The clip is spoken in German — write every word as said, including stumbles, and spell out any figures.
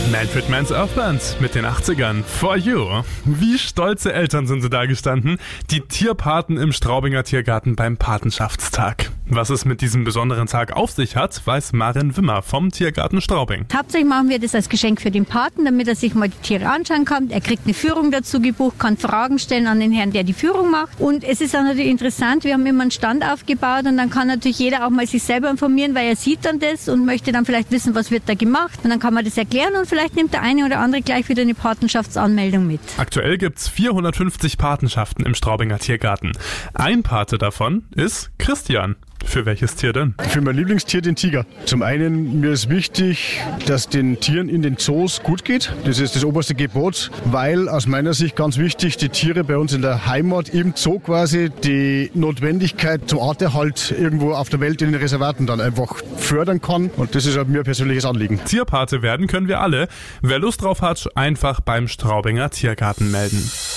Manfred Mann's Earthband mit den achtzigern. For You. Wie stolze Eltern sind sie da gestanden. Die Tierpaten im Straubinger Tiergarten beim Patenschaftstag. Was es mit diesem besonderen Tag auf sich hat, weiß Maren Wimmer vom Tiergarten Straubing. Hauptsächlich machen wir das als Geschenk für den Paten, damit er sich mal die Tiere anschauen kann. Er kriegt eine Führung dazu gebucht, kann Fragen stellen an den Herrn, der die Führung macht. Und es ist auch natürlich interessant, wir haben immer einen Stand aufgebaut und dann kann natürlich jeder auch mal sich selber informieren, weil er sieht dann das und möchte dann vielleicht wissen, was wird da gemacht. Und dann kann man das erklären und vielleicht nimmt der eine oder andere gleich wieder eine Patenschaftsanmeldung mit. Aktuell gibt's vierhundertfünfzig Patenschaften im Straubinger Tiergarten. Ein Pate davon ist Christian. Für welches Tier denn? Für mein Lieblingstier, den Tiger. Zum einen, mir ist wichtig, dass den Tieren in den Zoos gut geht. Das ist das oberste Gebot, weil aus meiner Sicht ganz wichtig, die Tiere bei uns in der Heimat, im Zoo quasi, die Notwendigkeit zum Arterhalt irgendwo auf der Welt in den Reservaten dann einfach fördern kann. Und das ist halt mir ein persönliches Anliegen. Tierpate werden können wir alle. Wer Lust drauf hat, einfach beim Straubinger Tiergarten melden.